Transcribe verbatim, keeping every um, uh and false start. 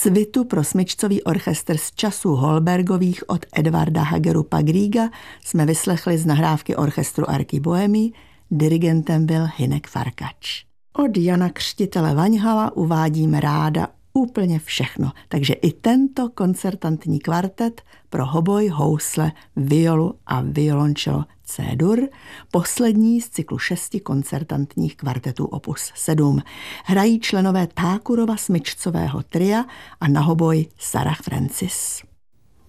Svitu pro smyčcový orchestr z časů Holbergových od Edvarda Hagerupa Grieга jsme vyslechli z nahrávky orchestru Arky Bohemy, dirigentem byl Hynek Farkač. Od Jana Křtitele Vaňhala uvádíme ráda úplně všechno, takže i tento koncertantní kvartet pro hoboj, housle, violu a violončelo C-dur, poslední z cyklu šesti koncertantních kvartetů opus sedm. Hrají členové Thakurova smyčcového tria a na hoboj Sarah Francis.